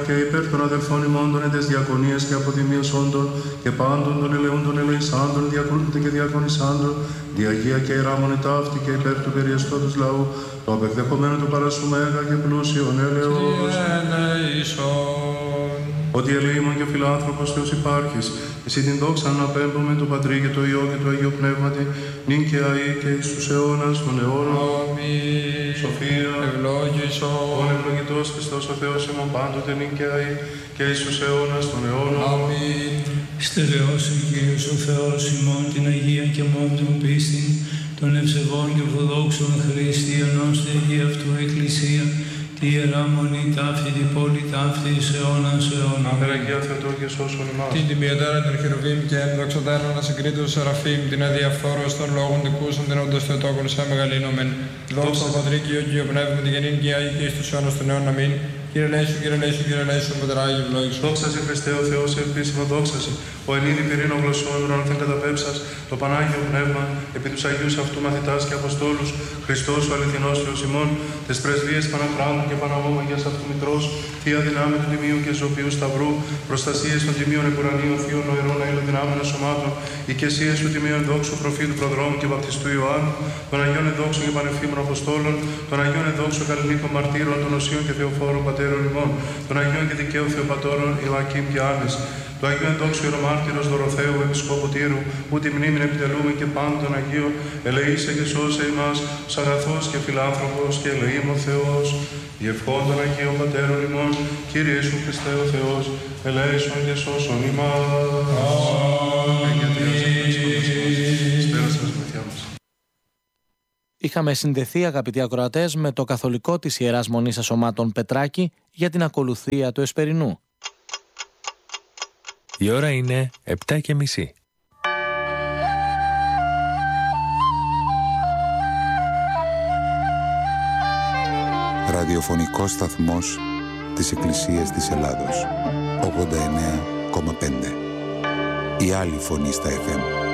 Και υπέρ των αδελφών ημών των εντες διακονίες και αποδημίες όντων και πάντων των ελεούντων ελεησάντων, διακρούντων και διακονισάντων, διαγεία και ιεράμονε ταύτη και υπέρ του περιεστώτος λαού, το απεκδεχομένο του παρασού μέγα και πλούσιον έλεος. Ότι ελεήμων και φιλάνθρωπος Θεός υπάρχεις, εσύ την δόξα να απέμπουμε του Πατρί και του Υιό και του Αγίου Πνεύματι, νυν και αεί και εις τους αιώνας των αιώνων. Αμήν. Σοφία, ευλόγησον. Ο ευλογητός Χριστός ο Θεός ημών πάντοτε νυν και αεί και εις τους αιώνας των αιώνων. Αμήν. Στερεώσιν Κύριος ο Θεός ημών την Αγία και μόντων πίστην, των ευσεβών και ορθοδόξων χριστιανών στη Αγία αυτού Εκκλησία, τη Ιερά Μονή ταύτη, την πόλη ταύτη, εις αιώνας αιώνων. Ανδραγία Θεοτό και σώσον ημάς. Την τιμιωτέρα των χερουβίμ και ενδοξωτέρα να συγκρίτω σεραφείμ, την αδιαφθόρος των λόγων δικούσων, την όντως Θεοτόκον σαν μεγαλύνομεν. Δόξα Πατρί και Υιό και Υιό Πνεύμα, την γεννήν και αεί και εις τους αιώνας των αιώνων. Αμήν. Κύριε Λέησον, Κύριε Λέησον, Κύριε Λέησον, Πατράγι ευλόγησον. Δόξα σε Χριστέ ο Θεός ελπίσιμο δόξα σε. Ο Ελλήνη πυρήνο γλωσσών δεν καταπέψας, το Πανάγιο Πνεύμα, επί τους Αγίους αυτού μαθητάς και Αποστόλους, Χριστός ο αληθινός Θεός ημών, τες πρεσβείες Παναχράντου και Παναγόμαγιας αυτού Μητρός, Θεία δυνάμει του Τιμίου και Ζωοποιού Σταυρού, προστασίες των Τιμίων Επουρανίων, Θείων Νοερών Αιλοδυνάμενων Σωμάτων, οικεσίες του Τιμίου Ενδόξου Προφήτου Προδρόμου και Βαπτιστού Ιωάννου, των Αγίων Ενδόξων και Πανεφήμων Αποστόλων, των Αγίων Ενδόξων Καλλινίκων Μαρτύρων, των Οσίων και Θεοφόρων Πατέρων ημών, των Αγίων και Δικαίων Θεοπατώρων Ιωακήμ και Άννης, του Αγίου Ενδόξου Ιερομάρτυρος Δωροθέου Επισκόπου Τύρου, που τη μνήμη επιτελούμε και πάντων Αγίων, ελεήσε και σώσε ημάς, ως αγαθός και φιλάνθρωπος και ελεήμων Θεός, διευχών των Αγίων Πατέρων ημών, Κύριε Ιησού Χριστέ ο Θεός, ελέησον και σώσον ημάς. Είχαμε συνδεθεί, αγαπητοί ακροατές, με το καθολικό της Ιεράς Μονής Ασωμάτων Πετράκη για την ακολουθία του Εσπερινού. Η ώρα είναι 7:30. Ραδιοφωνικός σταθμός της Εκκλησίας της Ελλάδος. 89,5. Η άλλη φωνή στα FM.